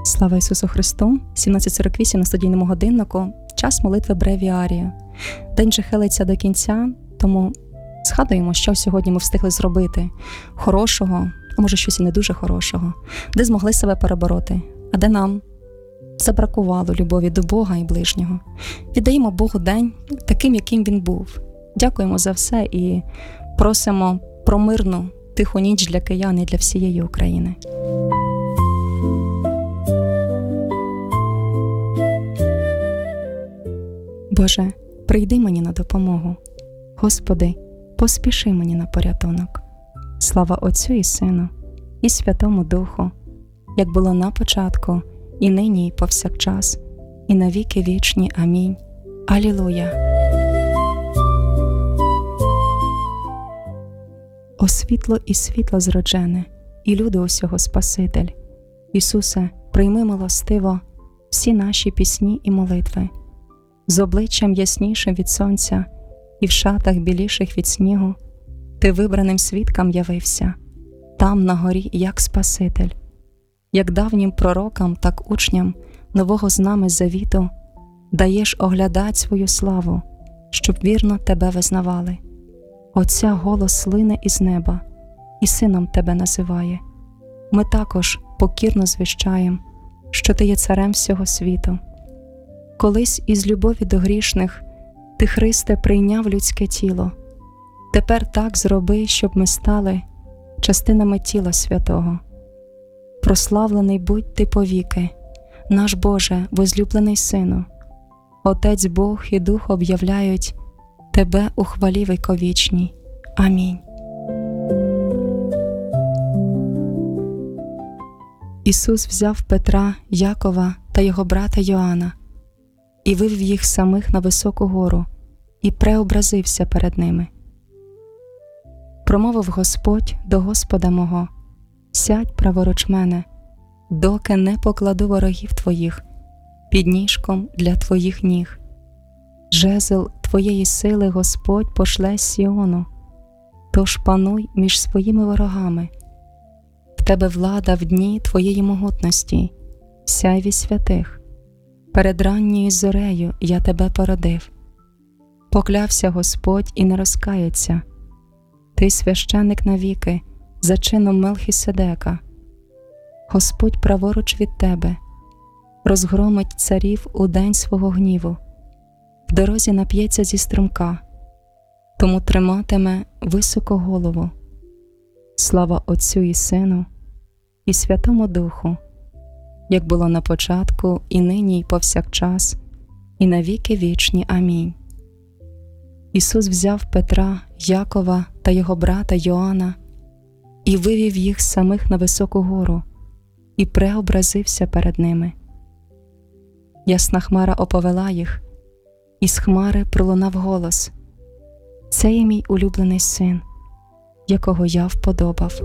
Слава Ісусу Христу! 17:48 на студійному годиннику. Час молитви Бревіарія. День вже хилиться до кінця, тому згадуємо, що сьогодні ми встигли зробити хорошого, а може щось і не дуже хорошого, де змогли себе перебороти, а де нам забракувало любові до Бога і ближнього. Віддаємо Богу день таким, яким він був. Дякуємо за все і просимо про мирну, тиху ніч для киян і для всієї України. Боже, прийди мені на допомогу. Господи, поспіши мені на порятунок. Слава Отцю і Сину, і Святому Духу, як було на початку, і нині, і повсякчас, і на віки вічні. Амінь. Алілуя. О світло і світло зроджене, і люди усього Спаситель. Ісусе, прийми милостиво всі наші пісні і молитви. З обличчям яснішим від сонця і в шатах біліших від снігу, Ти вибраним свідкам явився, там на горі, як Спаситель. Як давнім пророкам, так учням нового з нами завіту даєш оглядать свою славу, щоб вірно Тебе визнавали. Отця голос лине із неба, і Сином Тебе називає. Ми також покірно звіщаєм, що Ти є царем всього світу. Колись із любові до грішних Ти, Христе, прийняв людське тіло. Тепер так зроби, щоб ми стали частинами тіла святого. Прославлений будь Ти повіки, наш Боже, возлюблений Сину. Отець Бог і Дух об'являють Тебе у хвалі віковічній. Амінь. Ісус взяв Петра, Якова та його брата Йоанна і вивів їх самих на високу гору і преобразився перед ними. Промовив Господь до Господа мого: «Сядь праворуч мене, доки не покладу ворогів твоїх під ніжком для твоїх ніг. Жезл твоєї сили Господь пошле з Сіону, тож пануй між своїми ворогами. В тебе влада в дні твоєї могутності, сяйві святих. Перед ранньою зорею я тебе породив. Поклявся Господь і не розкається. Ти священик навіки, за чином Мелхіседека. Господь праворуч від тебе, розгромить царів у день свого гніву. В дорозі нап'ється зі струмка, тому триматиме високо голову. Слава Отцю і Сину, і Святому Духу, як було на початку, і нині, і повсякчас, і на віки вічні. Амінь. Ісус взяв Петра, Якова та його брата Йоанна і вивів їх самих на високу гору і преобразився перед ними. Ясна хмара оповела їх, і з хмари пролунав голос: «Це є мій улюблений син, якого я вподобав».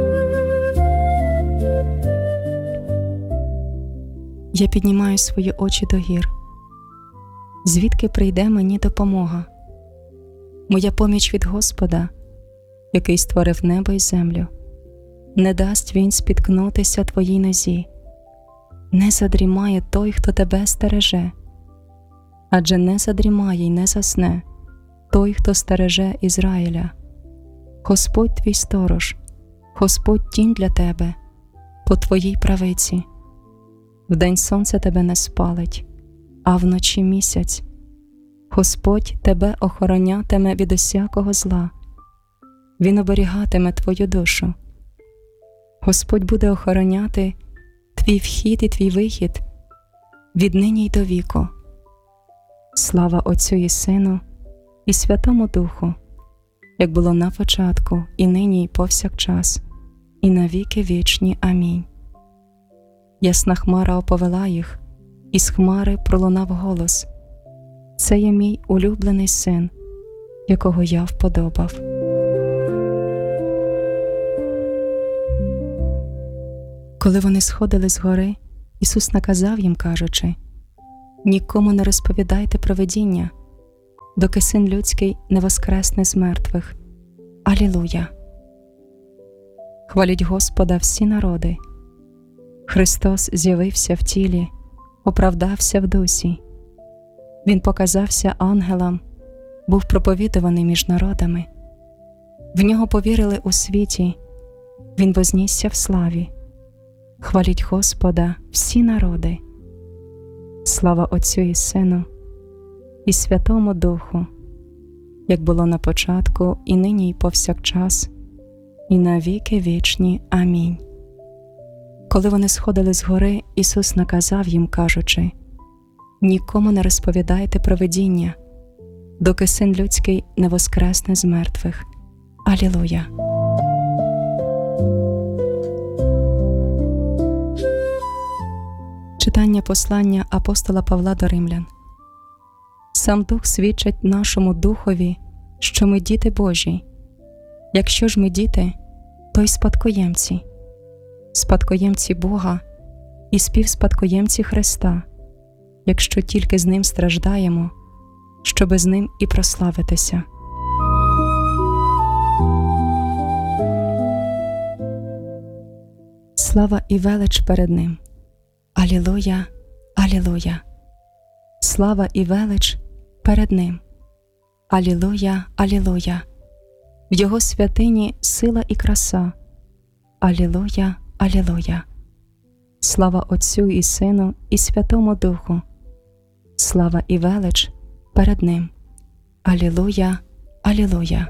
Я піднімаю свої очі до гір. Звідки прийде мені допомога? Моя поміч від Господа, який створив небо й землю. Не дасть він спіткнутися твоїй нозі. Не задрімає той, хто тебе стереже. Адже не задрімає й не засне той, хто стереже Ізраїля. Господь твій сторож, Господь тінь для тебе, по твоїй правиці. Вдень сонце тебе не спалить, а вночі місяць. Господь тебе охоронятиме від усякого зла. Він оберігатиме твою душу. Господь буде охороняти твій вхід і твій вихід віднині й до віку. Слава Отцю і Сину, і Святому Духу, як було на початку, і нині, і повсякчас, і на віки вічні. Амінь. Ясна хмара оповела їх, і з хмари пролунав голос: «Це є мій улюблений син, якого я вподобав». Коли вони сходили з гори, Ісус наказав їм, кажучи: «Нікому не розповідайте про видіння, доки Син людський не воскресне з мертвих». Алілуя! Хваліть Господа всі народи, Христос з'явився в тілі, оправдався в дусі. Він показався ангелам, був проповідуваний між народами. В нього повірили у світі, він вознісся в славі. Хваліть Господа всі народи. Слава Отцю і Сину, і Святому Духу, як було на початку, і нині, і повсякчас, і на віки вічні. Амінь. Коли вони сходили з гори, Ісус наказав їм, кажучи: «Нікому не розповідайте про видіння, доки Син Людський не воскресне з мертвих». Алілуя! Читання послання апостола Павла до Римлян. Сам Дух свідчить нашому духові, що ми діти Божі. Якщо ж ми діти, то й спадкоємці, спадкоємці Бога і співспадкоємці Христа, якщо тільки з Ним страждаємо, щоби з Ним і прославитися. Слава і велич перед Ним. Алілуя, алілуя. Слава і велич перед Ним. Алілуя, алілуя. В Його святині сила і краса. Алілуя, алілуя. Слава Отцю і Сину і Святому Духу. Слава і велич перед Ним. Алілуя, алілуя.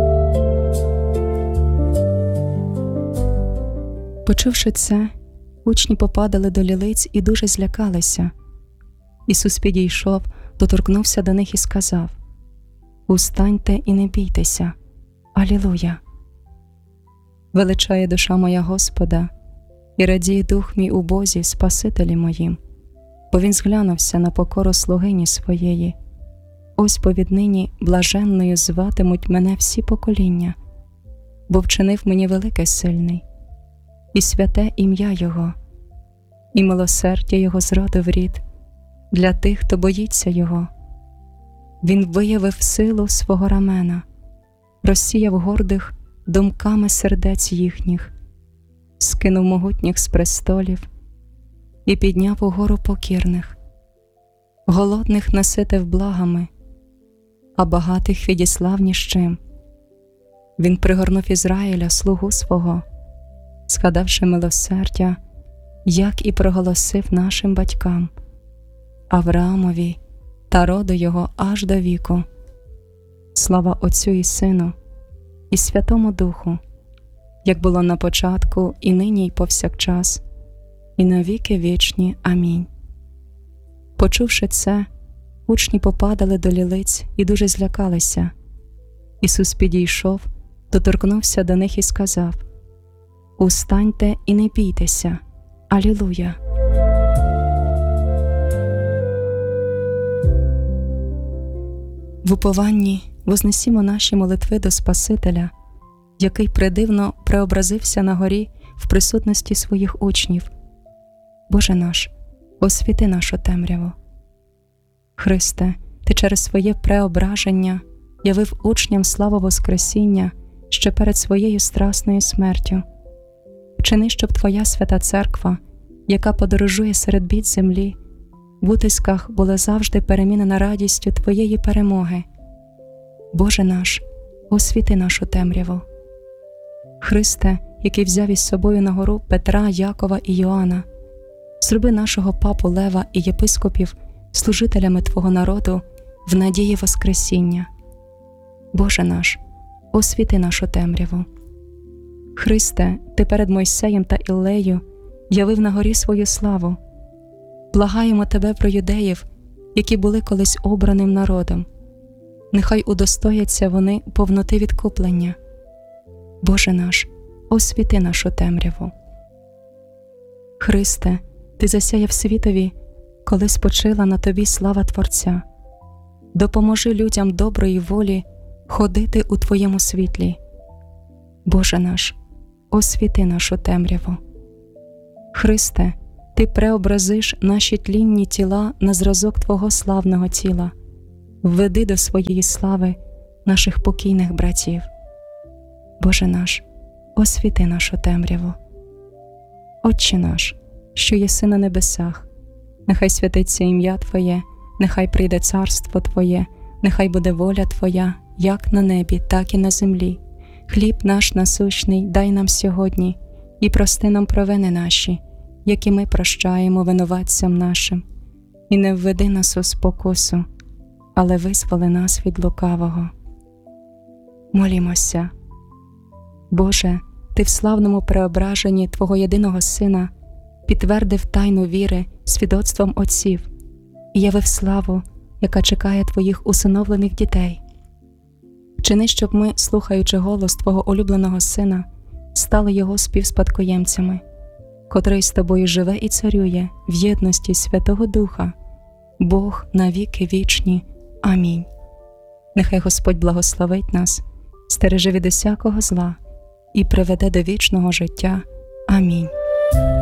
Почувши це, учні попадали до лілиць і дуже злякалися. Ісус підійшов, доторкнувся до них і сказав: «Устаньте і не бійтеся. Алілуя! Величає душа моя Господа, і радіє дух мій у Бозі, Спасителі моїм, бо Він зглянувся на покору слугині своєї. Ось бо віднині блаженною зватимуть мене всі покоління, бо вчинив мені велике сильний, і святе ім'я Його, і милосердя Його з роду в рід для тих, хто боїться Його. Він виявив силу свого рамена, розсіяв гордих думками сердець їхніх, скинув могутніх з престолів і підняв угору покірних. Голодних наситив благами, а багатих відіслав ні з чим. Він пригорнув Ізраїля, слугу свого, згадавши милосердя, як і проголосив нашим батькам, Авраамові та роду його аж до віку. Слава Отцю і Сину і Святому Духу, як було на початку, і нині, і повсякчас, і на віки вічні. Амінь. Почувши це, учні попадали до лілиць і дуже злякалися. Ісус підійшов, доторкнувся до них і сказав: «Устаньте і не бійтеся. Алілуя!» В упованні вознесімо наші молитви до Спасителя, який придивно преобразився на горі в присутності своїх учнів. Боже наш, освіти нашу темряву. Христе, Ти через своє преображення явив учням славу Воскресіння ще перед своєю страсною смертю. Вчини, щоб Твоя свята церква, яка подорожує серед бід землі, в утисках була завжди перемінена радістю Твоєї перемоги. Боже наш, освіти нашу темряву. Христе, який взяв із собою на гору Петра, Якова і Йоанна, зроби нашого папу Лева і єпископів служителями Твого народу в надії Воскресіння. Боже наш, освіти нашу темряву. Христе, Ти перед Мойсеєм та Іллею явив на горі свою славу. Благаємо Тебе про юдеїв, які були колись обраним народом. Нехай удостояться вони повноти відкуплення. Боже наш, освіти нашу темряву. Христе, Ти засяяв світові, коли спочила на Тобі слава Творця. Допоможи людям доброї волі ходити у Твоєму світлі. Боже наш, освіти нашу темряву. Христе, Ти преобразиш наші тлінні тіла на зразок Твого славного тіла. Введи до своєї слави наших покійних братів. Боже наш, освіти нашу темряву. Отче наш, що єси на небесах. Нехай святиться ім'я Твоє, нехай прийде царство Твоє, нехай буде воля Твоя, як на небі, так і на землі. Хліб наш насущний дай нам сьогодні, і прости нам провини наші, які ми прощаємо винуватцям нашим. І не введи нас у спокусу, але визволи нас від лукавого. Молімося. Боже, Ти в славному преображенні Твого єдиного Сина підтвердив тайну віри свідоцтвом отців і явив славу, яка чекає Твоїх усиновлених дітей. Вчини, щоб ми, слухаючи голос Твого улюбленого Сина, стали Його співспадкоємцями, котрий з Тобою живе і царює в єдності Святого Духа, Бог на віки вічні. Амінь. Нехай Господь благословить нас, стереже від усякого зла і приведе до вічного життя. Амінь.